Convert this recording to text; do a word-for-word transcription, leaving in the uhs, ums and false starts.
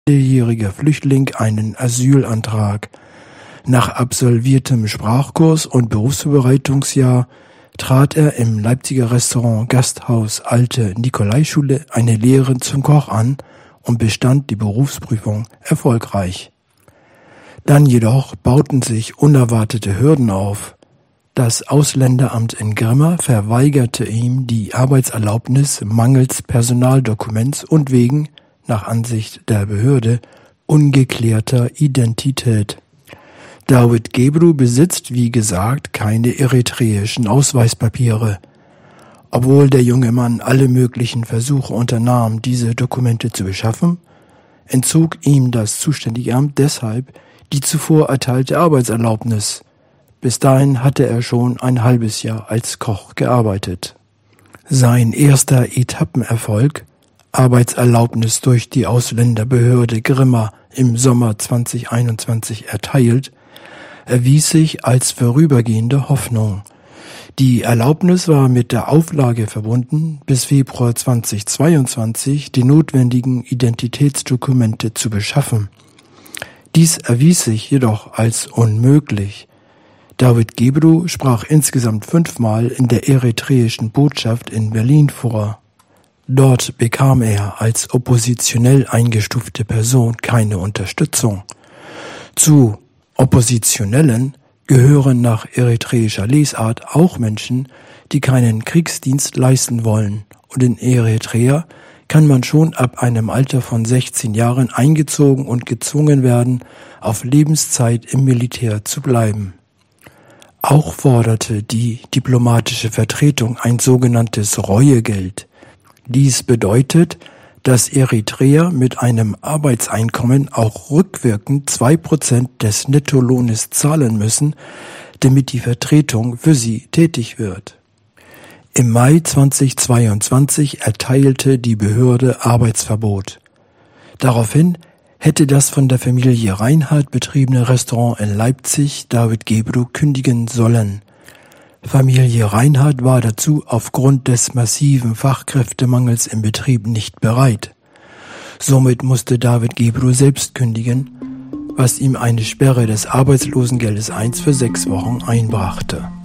jähriger Flüchtling einen Asylantrag. Nach absolviertem Sprachkurs und Berufsvorbereitungsjahr trat er im Leipziger Restaurant Gasthaus Alte Nikolaischule eine Lehre zum Koch an und bestand die Berufsprüfung erfolgreich. Dann jedoch bauten sich unerwartete Hürden auf. Das Ausländeramt in Grimma verweigerte ihm die Arbeitserlaubnis mangels Personaldokuments und wegen, nach Ansicht der Behörde, ungeklärter Identität. David Gebru besitzt, wie gesagt, keine eritreischen Ausweispapiere. Obwohl der junge Mann alle möglichen Versuche unternahm, diese Dokumente zu beschaffen, entzog ihm das zuständige Amt deshalb die zuvor erteilte Arbeitserlaubnis. Bis dahin hatte er schon ein halbes Jahr als Koch gearbeitet. Sein erster Etappenerfolg, Arbeitserlaubnis durch die Ausländerbehörde Grimma im Sommer zweitausendeinundzwanzig erteilt, erwies sich als vorübergehende Hoffnung. Die Erlaubnis war mit der Auflage verbunden, bis Februar zweitausendzweiundzwanzig die notwendigen Identitätsdokumente zu beschaffen. Dies erwies sich jedoch als unmöglich. David Gebru sprach insgesamt fünfmal in der eritreischen Botschaft in Berlin vor. Dort bekam er als oppositionell eingestufte Person keine Unterstützung. Zu Oppositionellen gehören nach eritreischer Lesart auch Menschen, die keinen Kriegsdienst leisten wollen, und in Eritrea kann man schon ab einem Alter von sechzehn Jahren eingezogen und gezwungen werden, auf Lebenszeit im Militär zu bleiben. Auch forderte die diplomatische Vertretung ein sogenanntes Reuegeld. Dies bedeutet, dass Eritreer mit einem Arbeitseinkommen auch rückwirkend zwei Prozent des Nettolohnes zahlen müssen, damit die Vertretung für sie tätig wird. Im Mai zweitausendzweiundzwanzig erteilte die Behörde Arbeitsverbot. Daraufhin hätte das von der Familie Reinhardt betriebene Restaurant in Leipzig David Gebru kündigen sollen. Familie Reinhardt war dazu aufgrund des massiven Fachkräftemangels im Betrieb nicht bereit. Somit musste David Gebru selbst kündigen, was ihm eine Sperre des Arbeitslosengeldes eins für sechs Wochen einbrachte.